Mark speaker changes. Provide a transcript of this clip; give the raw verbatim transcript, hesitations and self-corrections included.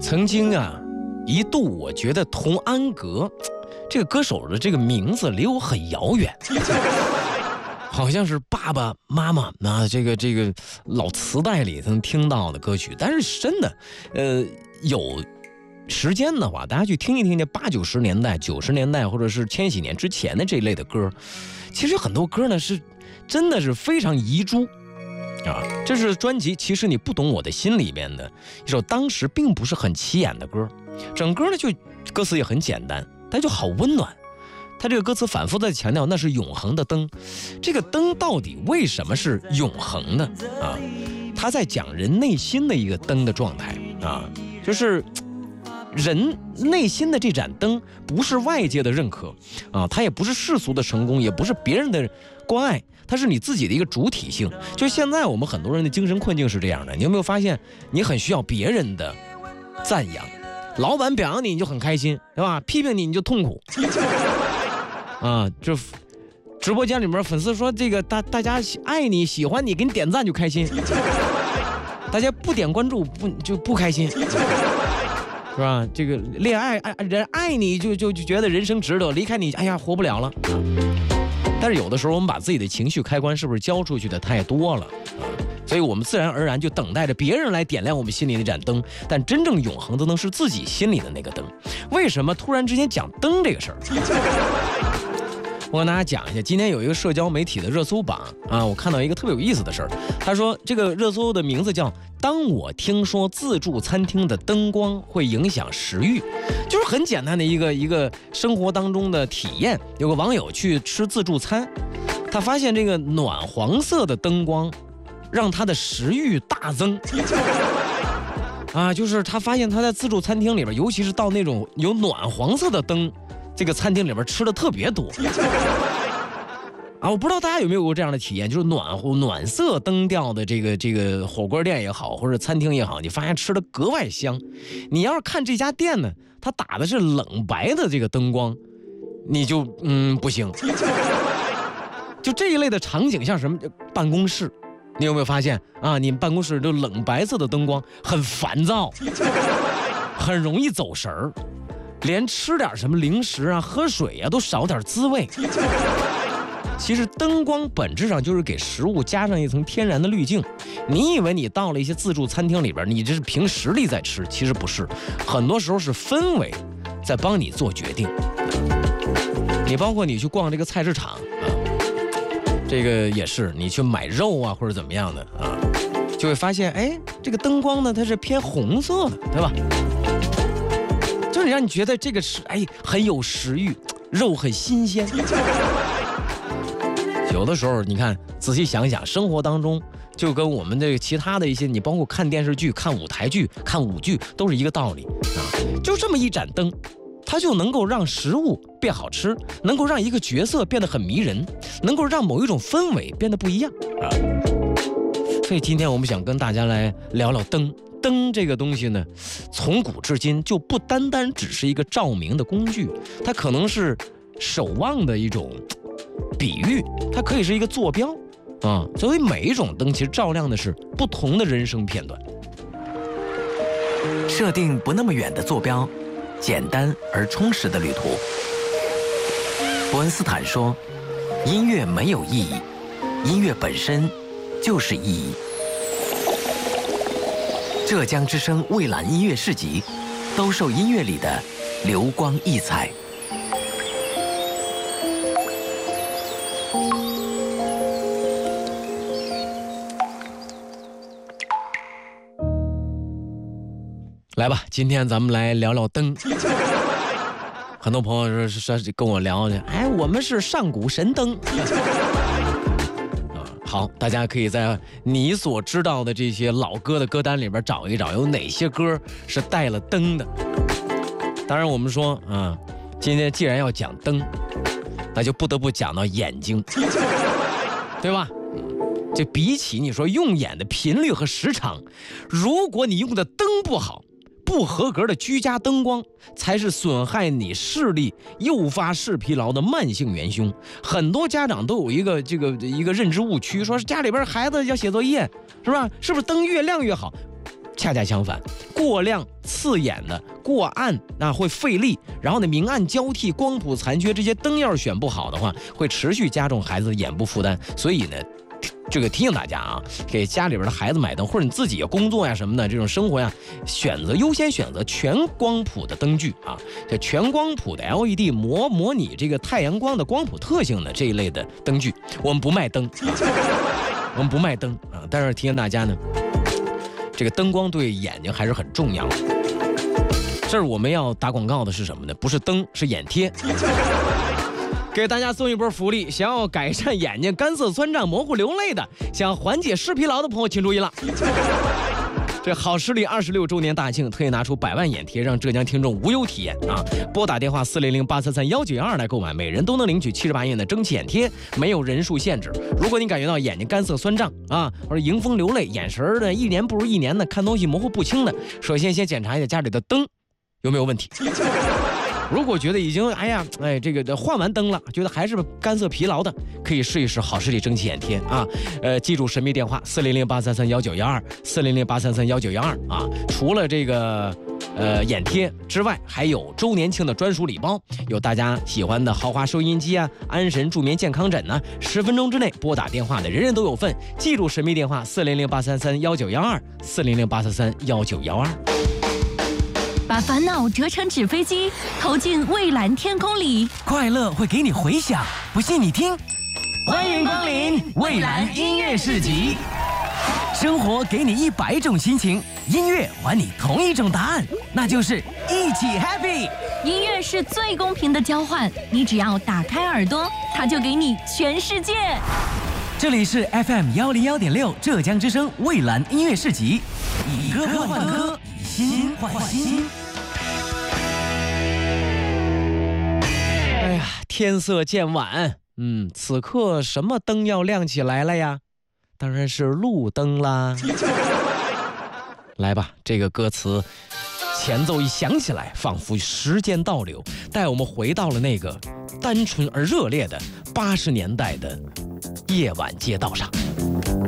Speaker 1: 曾经啊，一度我觉得童安格这个歌手的这个名字离我很遥远，好像是爸爸妈妈啊这个这个老磁带里能听到的歌曲。但是真的，呃，有时间的话，大家去听一听这八九十年代、九十年代或者是千禧年之前的这一类的歌，其实很多歌呢是真的是非常遗珠。啊，这是专辑《其实你不懂我的心》里面的一首当时并不是很起眼的歌，整歌呢就歌词也很简单，但就好温暖。他这个歌词反复在强调那是永恒的灯，这个灯到底为什么是永恒的啊？他在讲人内心的一个灯的状态啊，就是人内心的这盏灯不是外界的认可啊，它也不是世俗的成功，也不是别人的关爱，它是你自己的一个主体性。就现在我们很多人的精神困境是这样的，你有没有发现你很需要别人的赞扬，老板表扬你你就很开心，对吧？批评你你就痛苦啊，就直播间里面粉丝说这个大大家爱你喜欢你给你点赞就开心，大家不点关注不就不开心，是吧？这个恋爱爱人爱你就就就觉得人生值得，离开你哎呀活不了了。但是有的时候我们把自己的情绪开关是不是交出去的太多了啊？所以我们自然而然就等待着别人来点亮我们心里那盏灯，但真正永恒的灯是自己心里的那个灯。为什么突然之间讲灯这个事儿？我跟大家讲一下，今天有一个社交媒体的热搜榜啊，我看到一个特别有意思的事儿。他说这个热搜的名字叫当我听说自助餐厅的灯光会影响食欲，就是很简单的一个一个生活当中的体验。有个网友去吃自助餐，他发现这个暖黄色的灯光让他的食欲大增啊，就是他发现他在自助餐厅里边，尤其是到那种有暖黄色的灯这个餐厅里边吃的特别多啊！我不知道大家有没有过这样的体验，就是暖暖色灯调的这个这个火锅店也好，或者餐厅也好，你发现吃的格外香。你要是看这家店呢，它打的是冷白的这个灯光，你就嗯不行。就这一类的场景，像什么办公室，你有没有发现啊？你们办公室就冷白色的灯光很烦躁，很容易走神儿。连吃点什么零食啊、喝水啊都少点滋味。其实灯光本质上就是给食物加上一层天然的滤镜。你以为你到了一些自助餐厅里边，你这是凭实力在吃，其实不是，很多时候是氛围在帮你做决定。你包括你去逛这个菜市场啊，这个也是，你去买肉啊或者怎么样的啊，就会发现，哎，这个灯光呢它是偏红色的，对吧？就是让你觉得这个是哎很有食欲，肉很新鲜。有的时候你看仔细想想，生活当中就跟我们这个其他的一些，你包括看电视剧、看舞台剧、看舞剧都是一个道理啊。就这么一盏灯，它就能够让食物变好吃，能够让一个角色变得很迷人，能够让某一种氛围变得不一样啊。所以今天我们想跟大家来聊聊灯。灯这个东西呢，从古至今就不单单只是一个照明的工具，它可能是守望的一种比喻，它可以是一个坐标啊。所以每一种灯其实照亮的是不同的人生片段。
Speaker 2: 设定不那么远的坐标，简单而充实的旅途。伯恩斯坦说，音乐没有意义，音乐本身就是意义。浙江之声蔚蓝音乐市集，兜售音乐里的流光溢彩。
Speaker 1: 来吧，今天咱们来聊聊灯。很多朋友说说跟我聊去，哎，我们是上古神灯。好，大家可以在你所知道的这些老歌的歌单里边找一找，有哪些歌是带了灯的。当然我们说啊，今天既然要讲灯，那就不得不讲到眼睛，对吧？这比起你说用眼的频率和时长，如果你用的灯不好，不合格的居家灯光才是损害你视力、诱发视疲劳的慢性元凶。很多家长都有一个这个一个认知误区，说是家里边孩子要写作业，是吧？是不是灯越亮越好？ 恰恰相反，过亮、刺眼的、过暗，那会费力。然后呢，明暗交替、光谱残缺，这些灯要是选不好的话，会持续加重孩子的眼部负担。所以呢，这个提醒大家啊，给家里边的孩子买灯，或者你自己工作呀什么的这种生活呀，选择优先选择全光谱的灯具啊，这全光谱的 L E D 模模拟这个太阳光的光谱特性的这一类的灯具。我们不卖灯，啊、我们不卖灯啊，但是提醒大家呢，这个灯光对眼睛还是很重要的。这儿我们要打广告的是什么呢？不是灯，是眼贴。给大家送一波福利，想要改善眼睛干涩酸胀模糊流泪的，想要缓解视疲劳的朋友请注意了。这好视力二十六周年大庆，特意拿出百万眼贴，让浙江听众无忧体验啊！拨打电话四零零八三三幺九幺二来购买，每人都能领取七十八元的蒸汽眼贴，没有人数限制。如果你感觉到眼睛干涩酸胀啊，或者迎风流泪，眼神的一年不如一年的，看东西模糊不清的，首先先检查一下家里的灯有没有问题。如果觉得已经哎呀哎这个换完灯了，觉得还是干涩疲劳的，可以试一试好视力蒸汽眼贴啊。呃，记住神秘电话四零零八三三幺九幺二四零零八三三幺九幺二啊。除了这个呃眼贴之外，还有周年庆的专属礼包，有大家喜欢的豪华收音机啊，安神助眠健康枕呢、啊。十分钟之内拨打电话的人人都有份。记住神秘电话四零零八三三幺九幺二四零零八三三幺九幺二。
Speaker 3: 把烦恼折成纸飞机，投进蔚蓝天空里，
Speaker 2: 快乐会给你回响。不信你听，欢迎光临蔚蓝音乐市集。生活给你一百种心情，音乐还你同一种答案，那就是一起 happy。
Speaker 3: 音乐是最公平的交换，你只要打开耳朵，它就给你全世界。
Speaker 2: 这里是 F M 幺零幺点六浙江之声蔚蓝音乐市集，以歌换歌，以心换心。
Speaker 1: 哎呀，天色渐晚，嗯，此刻什么灯要亮起来了呀？当然是路灯啦。来吧，这个歌词前奏一响起来，仿佛时间倒流，带我们回到了那个单纯而热烈的八十年代的夜晚街道上。